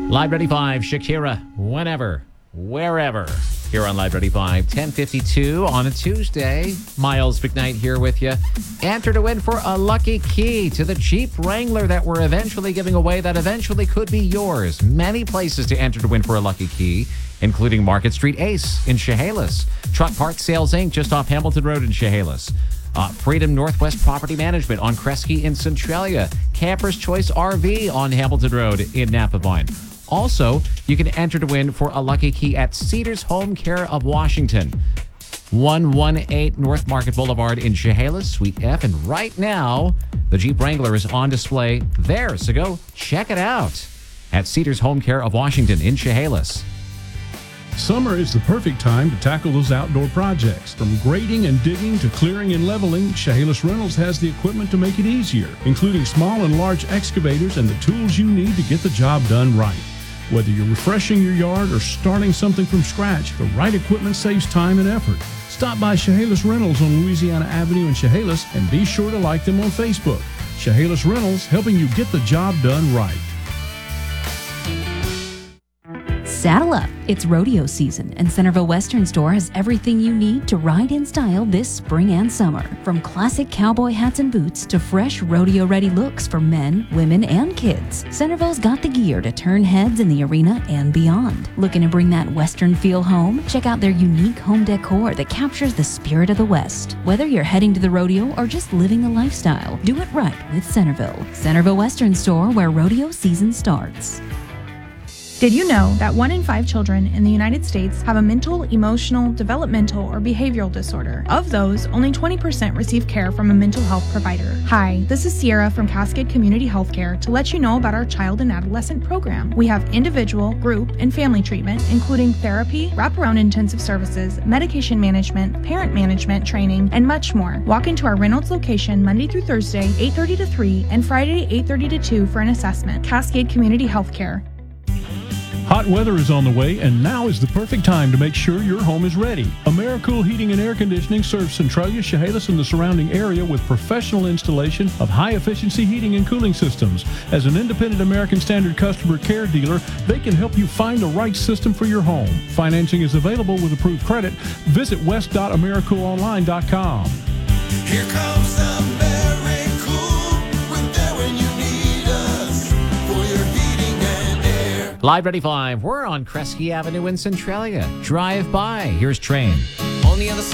Live Ready 5, Shakira, whenever, wherever. Here on Live Ready 5, 10:52 on a Tuesday. Miles McKnight here with you. Enter to win for a lucky key to the Jeep Wrangler that we're eventually giving away that eventually could be yours. Many places to enter to win for a lucky key, including Market Street Ace in Chehalis, Truck Parts Sales Inc. just off Hamilton Road in Chehalis, Freedom Northwest Property Management on Kresge in Centralia, Camper's Choice RV on Hamilton Road in Napa Vine. Also, you can enter to win for a lucky key at Cedars Home Care of Washington, 118 North Market Boulevard in Chehalis, Suite F. And right now, the Jeep Wrangler is on display there. So go check it out at Cedars Home Care of Washington in Chehalis. Summer is the perfect time to tackle those outdoor projects. From grading and digging to clearing and leveling, Chehalis Rentals has the equipment to make it easier, including small and large excavators and the tools you need to get the job done right. Whether you're refreshing your yard or starting something from scratch, the right equipment saves time and effort. Stop by Chehalis Rentals on Louisiana Avenue in Chehalis and be sure to like them on Facebook. Chehalis Rentals, helping you get the job done right. Saddle up. It's rodeo season, and Centerville Western Store has everything you need to ride in style this spring and summer. From classic cowboy hats and boots to fresh rodeo-ready looks for men, women, and kids, Centerville's got the gear to turn heads in the arena and beyond. Looking to bring that Western feel home? Check out their unique home decor that captures the spirit of the West. Whether you're heading to the rodeo or just living the lifestyle, do it right with Centerville. Centerville Western Store, where rodeo season starts. Did you know that 1 in 5 children in the United States have a mental, emotional, developmental, or behavioral disorder? Of those, only 20% receive care from a mental health provider. Hi, this is Sierra from Cascade Community Healthcare to let you know about our child and adolescent program. We have individual, group, and family treatment, including therapy, wraparound intensive services, medication management, parent management training, and much more. Walk into our Reynolds location Monday through Thursday, 8:30 to 3, and Friday, 8:30 to 2 for an assessment. Cascade Community Healthcare. Hot weather is on the way, and now is the perfect time to make sure your home is ready. AmeriCool Heating and Air Conditioning serves Centralia, Chehalis, and the surrounding area with professional installation of high-efficiency heating and cooling systems. As an independent American Standard customer care dealer, they can help you find the right system for your home. Financing is available with approved credit. Visit west.americoolonline.com. Here comes AmeriCool. We're there when you need us for your heating and air. Live Ready 5, we're on Kresge Avenue in Centralia. Drive by. Here's Train. On the other side.